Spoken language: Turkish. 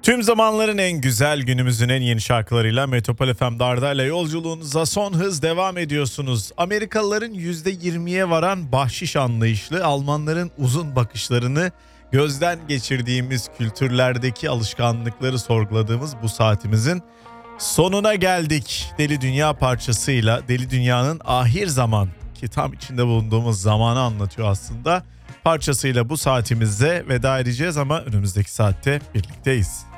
Tüm zamanların en güzel, günümüzün en yeni şarkılarıyla Metropol FM Darda'yla yolculuğunuza son hız devam ediyorsunuz. Amerikalıların %20'ye varan bahşiş anlayışlı, Almanların uzun bakışlarını gözden geçirdiğimiz kültürlerdeki alışkanlıkları sorguladığımız bu saatimizin sonuna geldik. Deli Dünya parçasıyla Deli Dünya'nın ahir zaman, ki tam içinde bulunduğumuz zamanı anlatıyor aslında, parçasıyla bu saatimizde veda edeceğiz ama önümüzdeki saatte birlikteyiz.